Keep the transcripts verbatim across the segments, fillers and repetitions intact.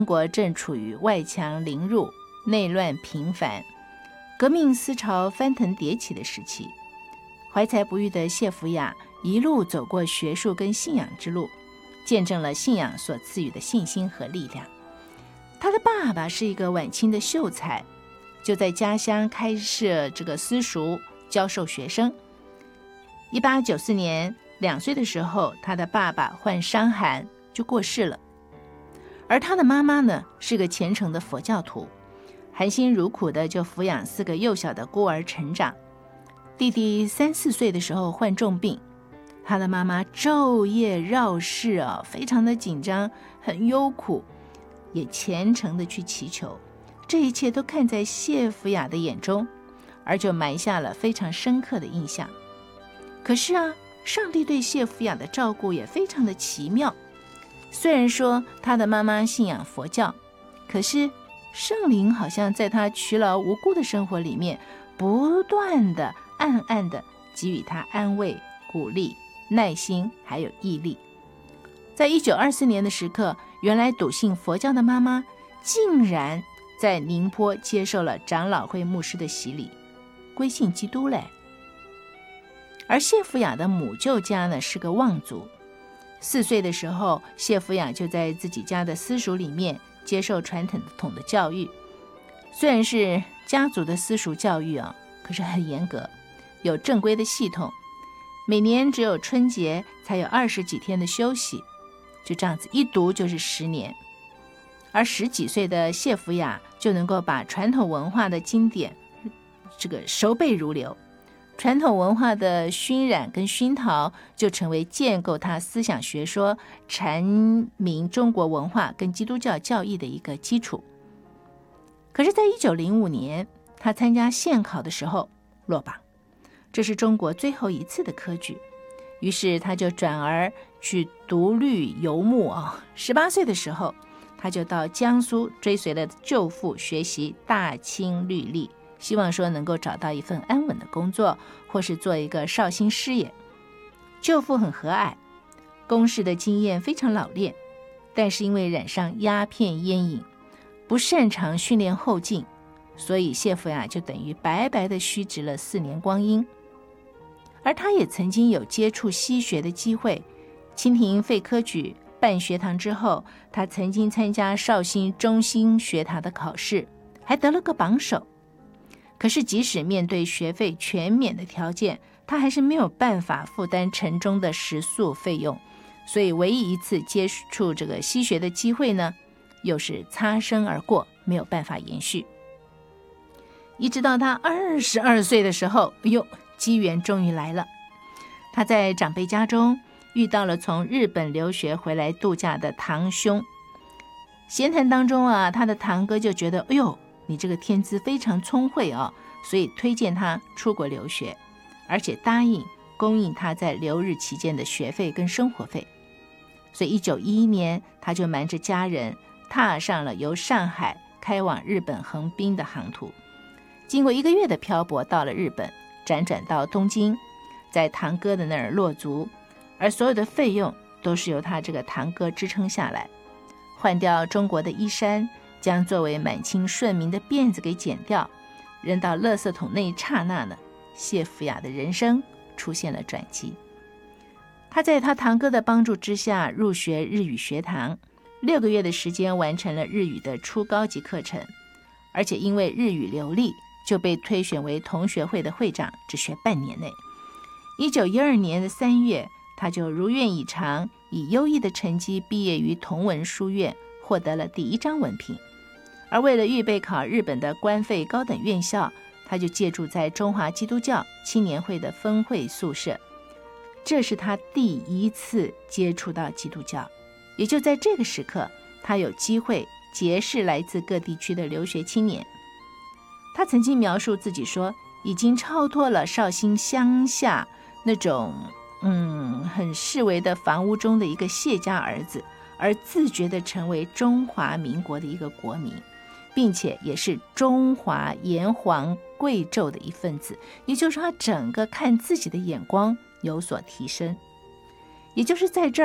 国正处于外强凌入、内乱频繁、革命思潮翻腾迭起的时期。怀才不遇的谢福雅一路走过学术跟信仰之路，见证了信仰所赐予的信心和力量。他的爸爸是一个晚清的秀才，就在家乡开设这个私塾，教授学生。一八九四年，两岁的时候，他的爸爸患伤寒就过世了。而他的妈妈呢，是个虔诚的佛教徒，含辛茹苦的就抚养四个幼小的孤儿成长。弟弟三四岁的时候患重病，他的妈妈昼夜绕世啊，非常的紧张，很忧苦，也虔诚的去祈求。这一切都看在谢福雅的眼中，而就埋下了非常深刻的印象。可是啊，上帝对谢福雅的照顾也非常的奇妙。虽然说他的妈妈信仰佛教，可是圣灵好像在他劬劳无辜的生活里面，不断的暗暗的给予他安慰、鼓励、耐心还有毅力。在一九二四年的时刻，原来笃信佛教的妈妈竟然在宁波接受了长老会牧师的洗礼，归信基督嘞。而谢福雅的母舅家呢，是个望族。四岁的时候，谢福雅就在自己家的私塾里面接受传统的教育。虽然是家族的私塾教育啊，可是很严格，有正规的系统，每年只有春节才有二十几天的休息，就这样子一读就是十年。而十几岁的谢福雅就能够把传统文化的经典这个熟背如流，传统文化的熏染跟熏陶就成为建构他思想学说、阐明中国文化跟基督教教义的一个基础。可是在一九零五年，他参加县考的时候落榜，这是中国最后一次的科举。于是他就转而去读律游牧啊。十八岁的时候，他就到江苏追随了舅父学习大清律例，希望说能够找到一份安稳的工作，或是做一个绍兴师爷。舅父很和蔼，公事的经验非常老练，但是因为染上鸦片烟瘾，不擅长训练后进，所以谢福雅就等于白白的虚掷了四年光阴。而他也曾经有接触西学的机会，清廷废科举办学堂之后，他曾经参加绍兴中兴学堂的考试，还得了个榜首。可是即使面对学费全免的条件，他还是没有办法负担城中的食宿费用，所以唯一一次接触这个西学的机会呢，又是擦身而过，没有办法延续。一直到他二十二岁的时候，哎呦，机缘终于来了。他在长辈家中遇到了从日本留学回来度假的堂兄。闲谈当中啊，他的堂哥就觉得，哎呦，你这个天资非常聪慧啊，所以推荐他出国留学，而且答应供应他在留日期间的学费跟生活费。所以一九一一年，他就瞒着家人踏上了由上海开往日本横滨的航途。经过一个月的漂泊，到了日本，辗转到东京，在堂哥的那儿落足，而所有的费用都是由他这个堂哥支撑下来。换掉中国的衣衫，将作为满清顺民的辫子给剪掉，扔到垃圾桶那一刹那呢，谢福雅的人生出现了转机。他在他堂哥的帮助之下入学日语学堂，六个月的时间完成了日语的初高级课程，而且因为日语流利，就被推选为同学会的会长，只学半年内。一九一二年的三月，他就如愿以偿，以优异的成绩毕业于同文书院，获得了第一张文凭。而为了预备考日本的官费高等院校，他就借住在中华基督教青年会的分会宿舍。这是他第一次接触到基督教。也就在这个时刻，他有机会结识来自各地区的留学青年。他曾经描述自己说，已经超脱了绍兴乡下那种嗯很视为的房屋中的一个谢家儿子，而自觉地成为中华民国的一个国民，并且也是中华炎黄贵胄的一份子。也就是说，他整个看自己的眼光有所提升。也就是在这儿，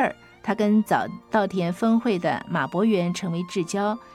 他跟早稻田分会的马伯元成为至交，